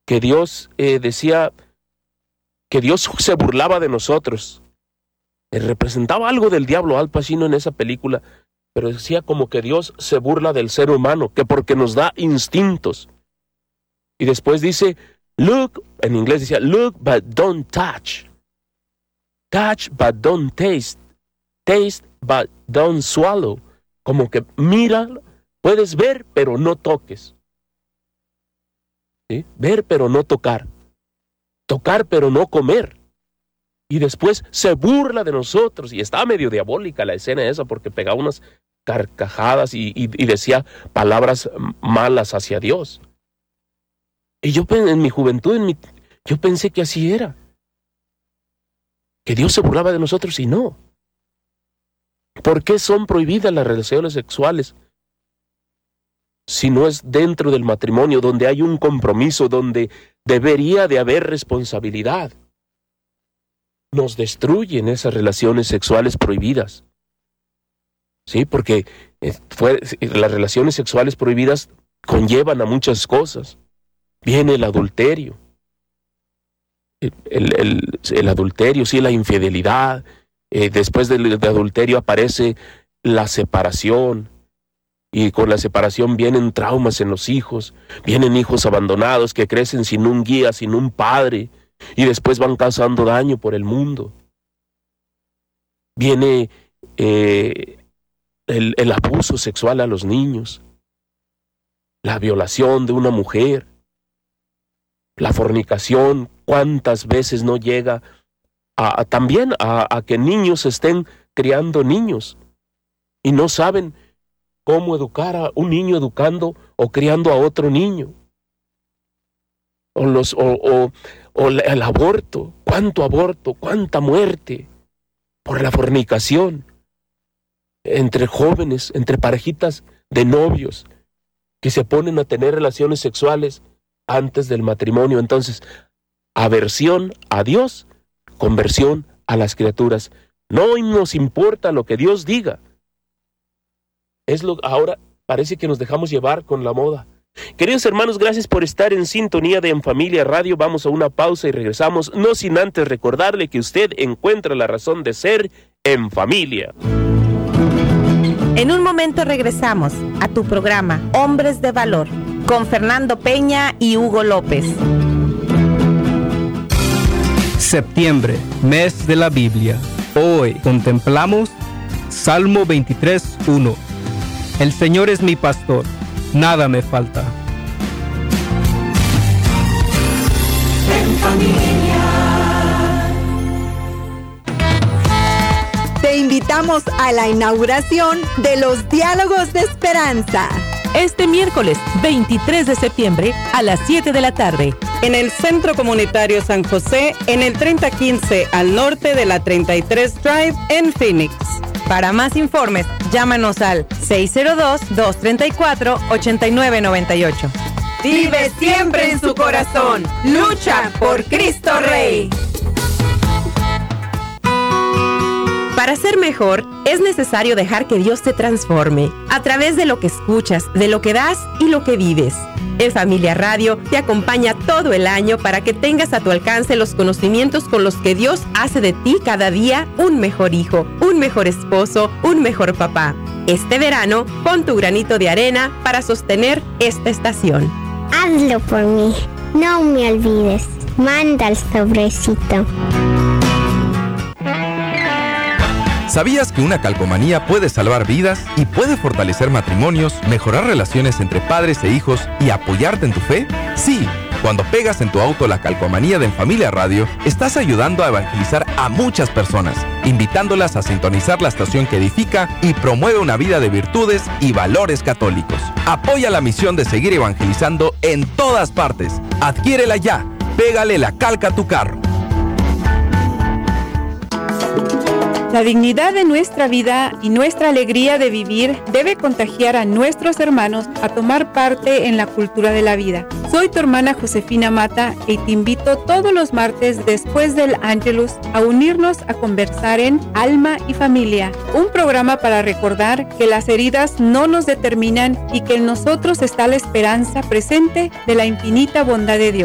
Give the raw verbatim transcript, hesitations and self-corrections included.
que Dios eh, decía que Dios se burlaba de nosotros. Eh, representaba algo del diablo Al Pacino en esa película, pero decía como que Dios se burla del ser humano, que porque nos da instintos. Y después dice, look, en inglés decía, look but don't touch. Touch but don't taste. Taste but don't swallow. Como que mira, puedes ver, pero no toques. ¿Sí? Ver, pero no tocar. Tocar, pero no comer. Y después se burla de nosotros. Y estaba medio diabólica la escena esa, porque pegaba unas carcajadas y, y, y decía palabras malas hacia Dios. Y yo en mi juventud, en mi, yo pensé que así era. Que Dios se burlaba de nosotros y no. ¿Por qué son prohibidas las relaciones sexuales? Si no es dentro del matrimonio, donde hay un compromiso, donde debería de haber responsabilidad. Nos destruyen esas relaciones sexuales prohibidas. Sí, porque eh, fue, las relaciones sexuales prohibidas conllevan a muchas cosas. Viene el adulterio. El, el, el, el adulterio, sí, la infidelidad. Eh, después del de adulterio aparece la separación. Y con la separación vienen traumas en los hijos. Vienen hijos abandonados que crecen sin un guía, sin un padre. Y después van causando daño por el mundo. Viene eh, el, el abuso sexual a los niños. La violación de una mujer. La fornicación, cuántas veces no llega a, a, también a, a que niños estén criando niños y no saben cómo educar a un niño educando o criando a otro niño. O, los, o, o, o el aborto, cuánto aborto, cuánta muerte por la fornicación entre jóvenes, entre parejitas de novios que se ponen a tener relaciones sexuales antes del matrimonio. Entonces, aversión a Dios, conversión a las criaturas. No nos importa lo que Dios diga. Es lo ahora parece que nos dejamos llevar con la moda. Queridos hermanos, gracias por estar en sintonía de En Familia Radio. Vamos a una pausa y regresamos, no sin antes recordarle que usted encuentra la razón de ser en familia. En un momento regresamos a tu programa Hombres de Valor con Fernando Peña y Hugo López. Septiembre, mes de la Biblia. Hoy contemplamos Salmo veintitrés, uno. El Señor es mi pastor, nada me falta. En familia. Te invitamos a la inauguración de los Diálogos de Esperanza. Este miércoles veintitrés de septiembre a las siete de la tarde. En el Centro Comunitario San José, en el treinta quince al norte de la treinta y tres Drive en Phoenix. Para más informes, llámanos al seis cero dos, dos tres cuatro, ocho nueve nueve ocho. Vive siempre en su corazón. Lucha por Cristo Rey. Para ser mejor, es necesario dejar que Dios te transforme a través de lo que escuchas, de lo que das y lo que vives. En Familia Radio te acompaña todo el año para que tengas a tu alcance los conocimientos con los que Dios hace de ti cada día un mejor hijo, un mejor esposo, un mejor papá. Este verano, pon tu granito de arena para sostener esta estación. Hazlo por mí, no me olvides. Manda el sobrecito. ¿Sabías que una calcomanía puede salvar vidas y puede fortalecer matrimonios, mejorar relaciones entre padres e hijos y apoyarte en tu fe? Sí, cuando pegas en tu auto la calcomanía de En Familia Radio, estás ayudando a evangelizar a muchas personas, invitándolas a sintonizar la estación que edifica y promueve una vida de virtudes y valores católicos. Apoya la misión de seguir evangelizando en todas partes. Adquiérela ya. Pégale la calca a tu carro. La dignidad de nuestra vida y nuestra alegría de vivir debe contagiar a nuestros hermanos a tomar parte en la cultura de la vida. Soy tu hermana Josefina Mata y te invito todos los martes después del Ángelus a unirnos a conversar en Alma y Familia, un programa para recordar que las heridas no nos determinan y que en nosotros está la esperanza presente de la infinita bondad de Dios.